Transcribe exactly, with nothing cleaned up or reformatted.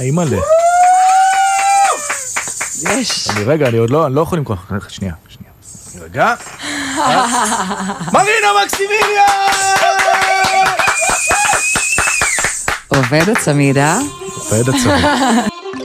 אימא'לה. יש. אני רגע, אני עוד לא, אני לא יכול למכור. שנייה, שנייה. רגע. מרינה מקסימיליה! עובד הצמידה. עובד הצמידה.